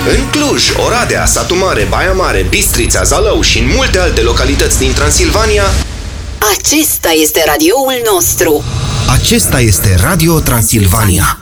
În Cluj, Oradea, Satu Mare, Baia Mare, Bistrița, Zalău și în multe alte localități din Transilvania, acesta este radioul nostru. acesta este Radio Transilvania.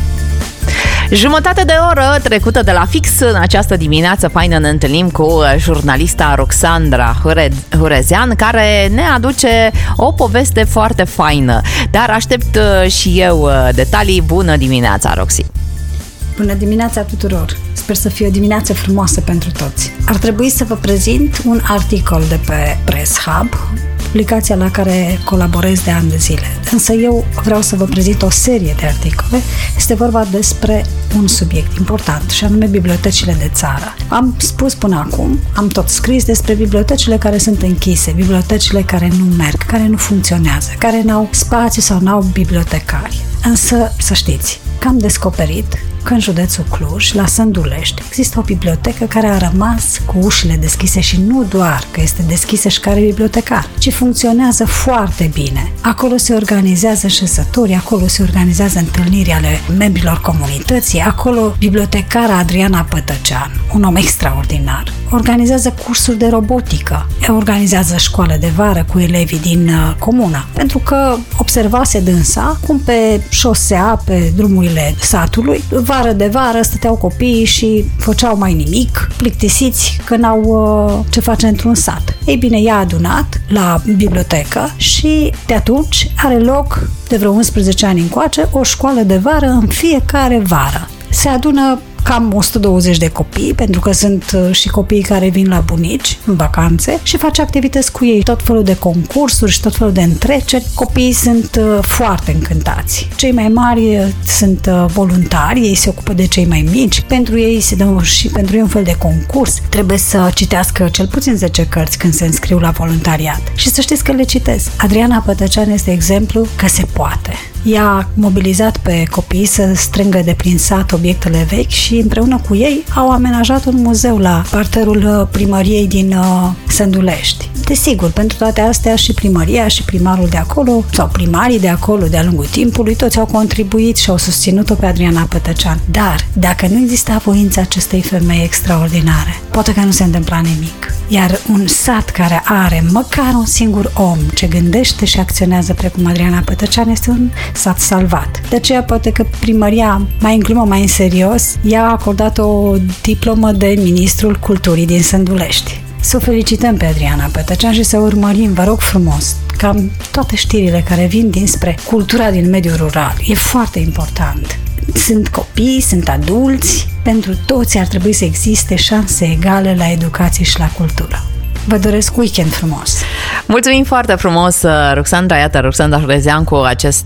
Jumătate de oră trecută de la fix în această dimineață faină ne întâlnim cu jurnalista Roxandra Hurezean, care ne aduce o poveste foarte faină. Dar aștept și eu detalii. Bună dimineața, Roxy! Bună dimineața tuturor! Sper să fie o dimineață frumoasă pentru toți. Ar trebui să vă prezint un articol de pe Press Hub, publicația la care colaborez de ani de zile. Însă eu vreau să vă prezint o serie de articole. Este vorba despre un subiect important, și anume bibliotecile de țară. Am spus până acum, am tot scris despre bibliotecile care sunt închise, bibliotecile care nu merg, care nu funcționează, care n-au spațiu sau n-au bibliotecari. Însă, să știți, că am descoperit că în județul Cluj, la Sândulești, există o bibliotecă care a rămas cu ușile deschise și nu doar că este deschisă și care bibliotecar, ci funcționează foarte bine. Acolo se organizează șezături, acolo se organizează întâlniri ale membrilor comunității, acolo bibliotecara Adriana Pătăcean, un om extraordinar, organizează cursuri de robotică, organizează școală de vară cu elevii din comună, pentru că observase dânsa cum pe șosea, pe drumurile satului, vară de vară stăteau copiii și făceau mai nimic, plictisiți că n-au ce face într-un sat. Ei bine, i-a adunat la bibliotecă și de atunci are loc, de vreo 11 ani încoace, o școală de vară în fiecare vară. Se adună cam 120 de copii, pentru că sunt și copiii care vin la bunici în vacanțe și face activități cu ei, tot felul de concursuri și tot felul de întreceri. Copiii sunt foarte încântați. Cei mai mari sunt voluntari, ei se ocupă de cei mai mici. Pentru ei se dă și pentru ei un fel de concurs. Trebuie să citească cel puțin 10 cărți când se înscriu la voluntariat. Și să știți că le citesc. Adriana Pătăcean este exemplu că se poate. Ea a mobilizat pe copii să strângă de prin sat obiectele vechi și împreună cu ei au amenajat un muzeu la parterul primăriei din Sândulești. Desigur, pentru toate astea și primăria și primarul de acolo sau primarii de acolo de-a lungul timpului, toți au contribuit și au susținut-o pe Adriana Pătăcean. Dar dacă nu exista voința acestei femei extraordinare, poate că nu se întâmpla nimic. Iar un sat care are măcar un singur om ce gândește și acționează precum Adriana Pătăcean este un sat salvat. De aceea poate că primăria, mai în glumă, mai în serios, i-a acordat o diplomă de ministrul culturii din Sândulești. Să o felicităm pe Adriana Pătăcean și să urmărim, vă rog frumos, cam toate știrile care vin dinspre cultura din mediul rural. E foarte important. Sunt copii, sunt adulți, pentru toți ar trebui să existe șanse egale la educație și la cultură. Vă doresc weekend frumos! Mulțumim foarte frumos, Roxandra. Iată, Roxandra Hurezean cu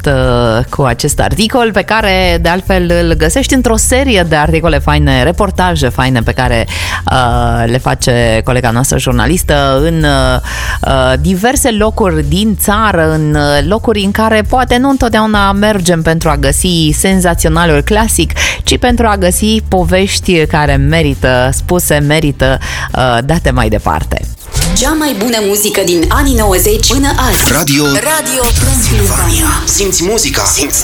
acest articol pe care, de altfel, îl găsești într-o serie de articole faine, reportaje faine pe care le face colega noastră jurnalistă în diverse locuri din țară, în locuri în care poate nu întotdeauna mergem pentru a găsi senzaționalul clasic, ci pentru a găsi povești care merită spuse, merită date mai departe. Cea mai bună muzică din anii 90 până azi. Radio Transilvania. Simți muzica. Simți